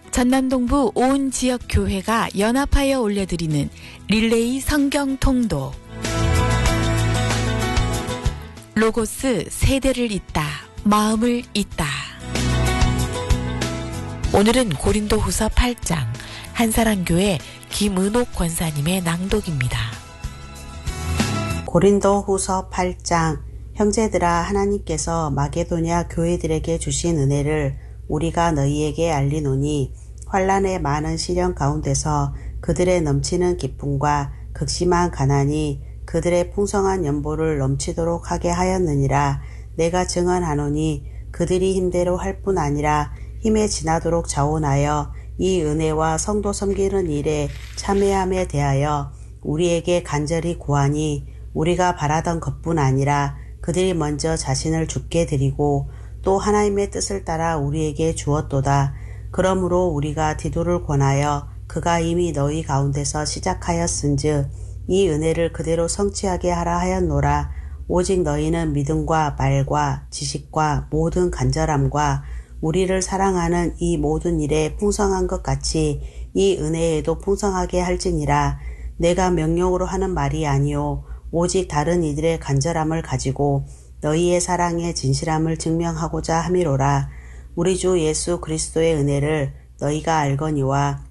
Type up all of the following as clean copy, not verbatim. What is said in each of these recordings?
전남동부 온 지역 교회가 연합하여 올려드리는 릴레이 성경 통도. 로고스 세대를 잇다, 마음을 잇다. 오늘은 고린도후서 8장 한사랑교회 김은옥 권사님의 낭독입니다. 고린도후서 8장. 형제들아, 하나님께서 마게도냐 교회들에게 주신 은혜를 우리가 너희에게 알리노니, 환난의 많은 시련 가운데서 그들의 넘치는 기쁨과 극심한 가난이 그들의 풍성한 연보를 넘치도록 하게 하였느니라. 내가 증언하노니 그들이 힘대로 할 뿐 아니라 힘에 지나도록 자원하여 이 은혜와 성도 섬기는 일에 참여함에 대하여 우리에게 간절히 구하니, 우리가 바라던 것뿐 아니라 그들이 먼저 자신을 주께 드리고 또 하나님의 뜻을 따라 우리에게 주었도다. 그러므로 우리가 디도를 권하여 그가 이미 너희 가운데서 시작하였은즉 이 은혜를 그대로 성취하게 하라 하였노라. 오직 너희는 믿음과 말과 지식과 모든 간절함과 우리를 사랑하는 이 모든 일에 풍성한 것 같이 이 은혜에도 풍성하게 할지니라. 내가 명령으로 하는 말이 아니요 오직 다른 이들의 간절함을 가지고 너희의 사랑의 진실함을 증명하고자 함이로라. 우리 주 예수 그리스도의 은혜를 너희가 알거니와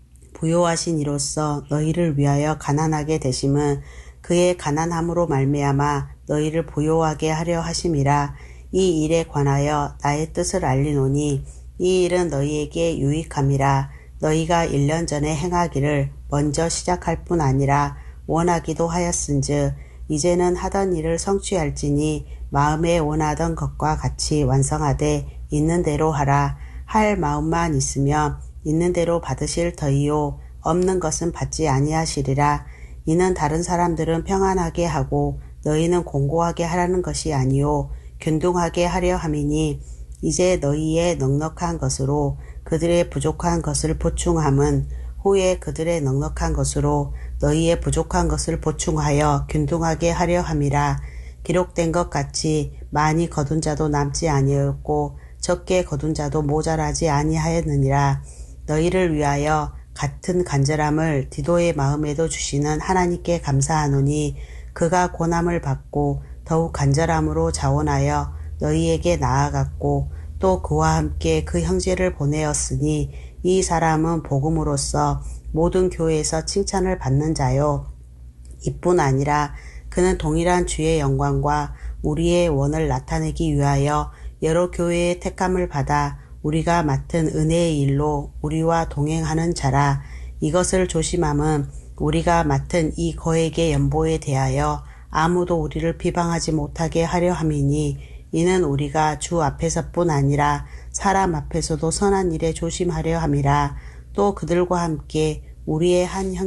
부요하신 이로써 너희를 위하여 가난하게 되심은 그의 가난함으로 말미암아 너희를 부요하게 하려 하심이라. 이 일에 관하여 나의 뜻을 알리노니 이 일은 너희에게 유익함이라. 너희가 1년 전에 행하기를 먼저 시작할 뿐 아니라 원하기도 하였은즉 이제는 하던 일을 성취할지니 마음에 원하던 것과 같이 완성하되 있는 대로 하라. 할 마음만 있으면 있는 대로 받으실 터이요 없는 것은 받지 아니하시리라. 이는 다른 사람들은 평안하게 하고 너희는 공고하게 하라는 것이 아니요 균등하게 하려 함이니, 이제 너희의 넉넉한 것으로 그들의 부족한 것을 보충함은 후에 그들의 넉넉한 것으로 너희의 부족한 것을 보충하여 균등하게 하려 함이라. 기록된 것 같이 많이 거둔 자도 남지 아니하였고 적게 거둔 자도 모자라지 아니하였느니라. 너희를 위하여 같은 간절함을 디도의 마음에도 주시는 하나님께 감사하노니, 그가 고난을 받고 더욱 간절함으로 자원하여 너희에게 나아갔고 또 그와 함께 그 형제를 보내었으니, 이 사람은 복음으로써 모든 교회에서 칭찬을 받는 자요 이뿐 아니라 그는 동일한 주의 영광과 우리의 원을 나타내기 위하여 여러 교회의 택함을 받아 우리가 맡은 은혜의 일로 우리와 동행하는 자라. 이것을 조심함은 우리가 맡은 이 거액의 연보에 대하여 아무도 우리를 비방하지 못하게 하려 함이니, 이는 우리가 주 앞에서뿐 아니라 사람 앞에서도 선한 일에 조심하려 함이라. 또 그들과 함께 우리의 한